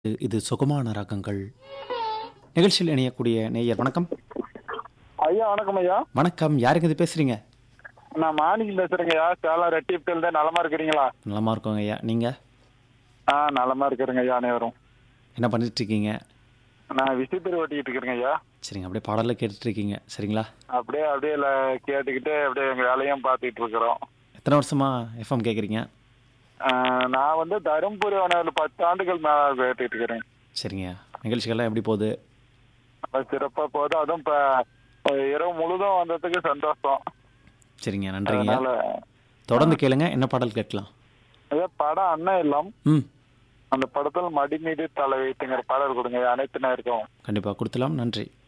இது சுகமான ராகங்கள். நிகழ்ச்சியில் இணையக்கூடிய நேயர் வணக்கம். ஐயா வணக்கம் ஐயா. வணக்கம். யாருங்க இது பேசுறீங்க? நான் மாணிக்கம் பேசுறேங்க ஐயா. சேலம் ரெட்டிப்டில் தான். நலமா இருக்கிறீங்களா? நலமா இருக்கோங்க ஐயா. நீங்க நலமா இருக்கிறேங்க ஐயா. அனைவரும் என்ன பண்ணிட்டு இருக்கீங்க? நான் விசித்திர ஓட்டிக்கிட்டு இருக்கிறேங்க ஐயா. சரிங்க, அப்படியே பாடல கேட்டுட்டு இருக்கீங்க. சரிங்களா? அப்படியே அப்படியே கேட்டுக்கிட்டு அப்படியே எங்க வேலையும் பார்த்துக்கிட்டு இருக்கிறோம். எத்தனை வருஷமா எஃப்எம் கேட்குறீங்க? நான் வந்து தருமபுரி வனவில் 10 ஆண்டுகள் மேல கேட்டுக்கிட்டு இருக்கிறேன். சரிங்க. நிகழ்ச்சிகள்லாம் எப்படி போகுது? சிறப்பா போகுது. அதுவும் இப்ப இரவு முழுதும் வந்ததுக்கு சந்தோஷம். சரிங்க, நன்றிங்க. அதனால தொடர்ந்து கேளுங்க. என்ன பாடல் கேட்கலாம்? ஐயா, படம் அண்ணன் இல்லம். ம் அந்த படத்தில் மடி மீது தலை வைத்துங்கிற பாடல் கொடுங்க. அனைத்து நேருக்கும் கண்டிப்பாக கொடுத்துலாம். நன்றி.